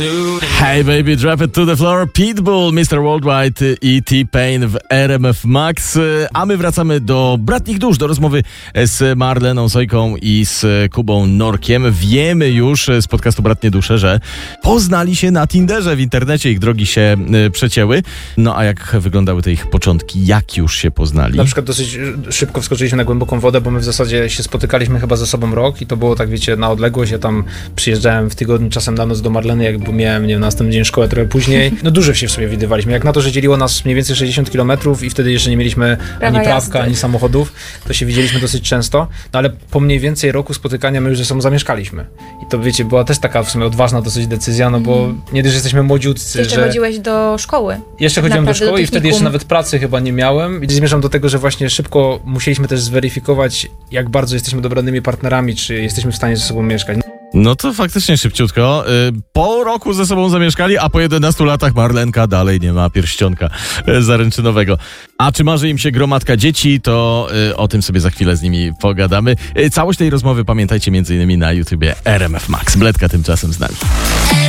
Hey baby, drop it to the floor. Pitbull, Mr. Worldwide i T-Pain w RMF Max. A my wracamy do bratnich dusz, do rozmowy z Marleną Sojką i z Kubą Norkiem. Wiemy już z podcastu Bratnie Dusze, że poznali się na Tinderze, w internecie ich drogi się przecięły. No a jak wyglądały te ich początki? Jak już się poznali? Na przykład dosyć szybko wskoczyliśmy na głęboką wodę, bo my w zasadzie się spotykaliśmy chyba ze sobą rok i to było tak, wiecie, na odległość. Ja tam przyjeżdżałem w tygodniu czasem na noc do Marleny, jakby miałem, nie wiem, na następny dzień szkołę trochę później. No dużo się w sobie widywaliśmy. Jak na to, że dzieliło nas mniej więcej 60 km i wtedy jeszcze nie mieliśmy ani prawka, ani samochodów, to się widzieliśmy dosyć często. No ale po mniej więcej roku spotykania my już ze sobą zamieszkaliśmy. I to, wiecie, była też taka w sumie odważna dosyć decyzja, no bo nie dość, że jesteśmy młodziutcy, jeszcze chodziłeś do szkoły. Jeszcze chodziłem do szkoły i wtedy jeszcze nawet pracy chyba nie miałem. I zmierzam do tego, że właśnie szybko musieliśmy też zweryfikować, jak bardzo jesteśmy dobranymi partnerami, czy jesteśmy w stanie ze sobą mieszkać. No to faktycznie szybciutko. Po roku ze sobą zamieszkali, a po 11 latach Marlenka dalej nie ma pierścionka zaręczynowego. A czy marzy im się gromadka dzieci, to o tym sobie za chwilę z nimi pogadamy. Całość tej rozmowy pamiętajcie m.in. na YouTubie RMF Max. Bledka tymczasem z nami.